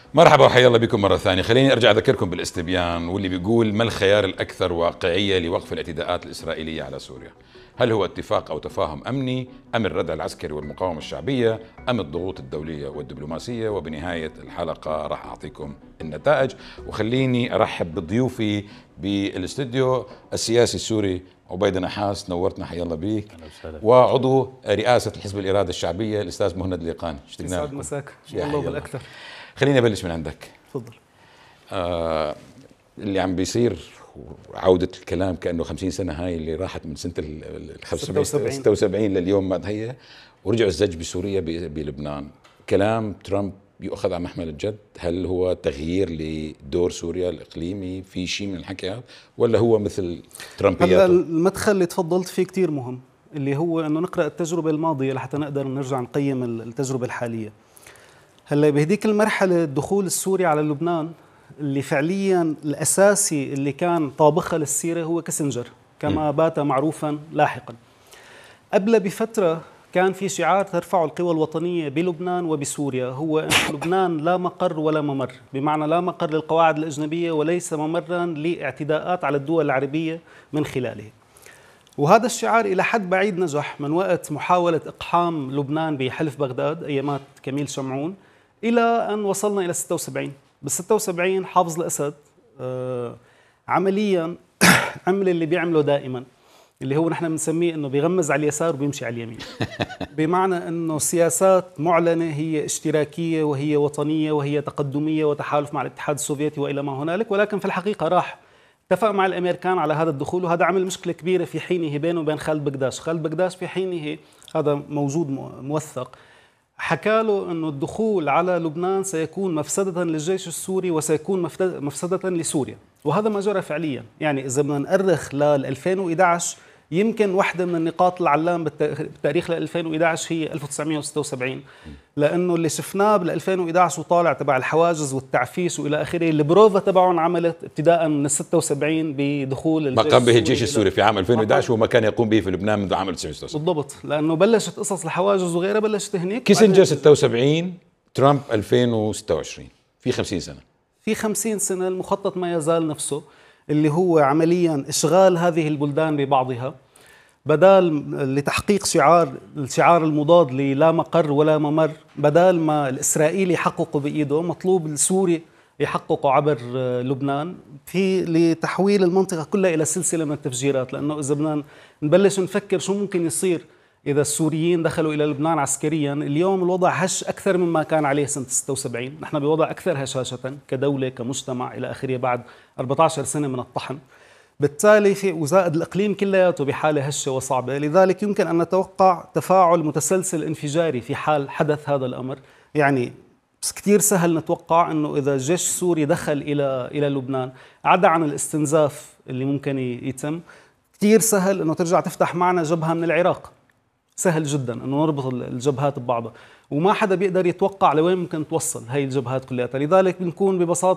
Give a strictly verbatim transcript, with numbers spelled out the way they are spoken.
مرحبا وحيا الله بكم مرة ثانية. خليني أرجع أذكركم بالاستبيان واللي بيقول: ما الخيار الأكثر واقعية لوقف الاعتداءات الإسرائيلية على سوريا؟ هل هو اتفاق أو تفاهم أمني، أم الردع العسكري والمقاومة الشعبية، أم الضغوط الدولية والدبلوماسية؟ وبنهاية الحلقة راح أعطيكم النتائج. وخليني أرحب بضيوفي بالاستوديو: السياسي السوري عبيد نحاس، نورتنا، حيا الله بيك. وعضو رئاسة الحزب الإرادة الشعبية الأستاذ مهند ليقان، اشتقنا لكم. مساك الله بالأكثر. خليني أبلش من عندك. تفضل. آه اللي عم بيصير عودة الكلام كأنه خمسين سنة، هاي اللي راحت من سنة ال ستة وسبعين لليوم ما هي، ورجعوا الزج بسوريا بلبنان. كلام ترامب يؤخذ على محمل الجد؟ هل هو تغيير لدور سوريا الإقليمي في شيء من الحكي هذا، ولا هو مثل ترامبياته؟ المدخل اللي تفضلت فيه كتير مهم، اللي هو أنه نقرأ التجربة الماضية لحتى نقدر نرجع نقيم التجربة الحالية. هلا بهديك المرحلة الدخول السوري على لبنان اللي فعليا الأساسي اللي كان طابخها للسيرة هو كيسنجر، كما بات معروفا لاحقا. قبل بفترة كان في شعار ترفعه القوى الوطنية بلبنان وبسوريا، هو أن لبنان لا مقر ولا ممر، بمعنى لا مقر للقواعد الأجنبية وليس ممرا لاعتداءات على الدول العربية من خلاله. وهذا الشعار إلى حد بعيد نجح من وقت محاولة إقحام لبنان بحلف بغداد أيامات كميل شمعون إلى أن وصلنا إلى ستة وسبعين. بال ستة وسبعين حافظ الأسد آه عمليا عمل اللي بيعمله دائما، اللي هو نحن بنسميه انه بيغمز على اليسار وبيمشي على اليمين. بمعنى انه سياسات معلنه هي اشتراكيه وهي وطنيه وهي تقدميه وتحالف مع الاتحاد السوفيتي والى ما هنالك، ولكن في الحقيقه راح اتفق مع الامريكان على هذا الدخول، وهذا عمل مشكله كبيره في حينه بينه وبين خالد بقداش. خالد بقداش في حينه هذا موجود موثق، حكى له انه الدخول على لبنان سيكون مفسده للجيش السوري وسيكون مفسده لسوريا، وهذا ما جرى فعليا. يعني اذا بدنا نأرخ لل ألفين وإحدى عشر، يمكن واحدة من النقاط العلام بالتاريخ ل ألفين وإحدى عشر هي ألف وتسعمئة وستة وسبعين، لأنه اللي شفناه بال ألفين وإحدى عشر وطالع تبع الحواجز والتعفيس وإلى آخره، البروفا تبعهم عملت ابتداء من ستة وسبعين بدخول ما قام به الجيش السوري في عام ألفين وإحدى عشر وما كان يقوم به في لبنان منذ عام تسعة وستين. بالضبط، لأنه بلشت قصص الحواجز وغيرها بلشت هنيك. كيسنجر ستة وسبعين، ترامب ألفين وستة وعشرين، في خمسين سنة. في خمسين سنة المخطط ما يزال نفسه، اللي هو عمليا إشغال هذه البلدان ببعضها، بدال لتحقيق شعار الشعار المضاد للا مقر ولا ممر. بدال ما الإسرائيلي يحققه بإيده، مطلوب السوري يحققه عبر لبنان، في لتحويل المنطقة كلها إلى سلسلة من التفجيرات. لأنه إذا بدنا نبلش نفكر شو ممكن يصير إذا السوريين دخلوا إلى لبنان عسكريا، اليوم الوضع هش أكثر مما كان عليه سنة ستة وسبعين. نحن بوضع أكثر هشاشة كدولة كمجتمع إلى آخره بعد أربعة عشر سنة من الطحن. بالتالي في وزائد الإقليم كلياته بحالة هشة وصعبة، لذلك يمكن أن نتوقع تفاعل متسلسل انفجاري في حال حدث هذا الأمر. يعني بس كتير سهل نتوقع أنه إذا الجيش السوري دخل إلى إلى لبنان، عدا عن الاستنزاف اللي ممكن يتم، كتير سهل أنه ترجع تفتح معنا جبهة من العراق. سهل جدا أنه نربط الجبهات ببعضها، وما حدا بيقدر يتوقع لوين ممكن توصل هاي الجبهات كلها. لذلك بنكون ببساطة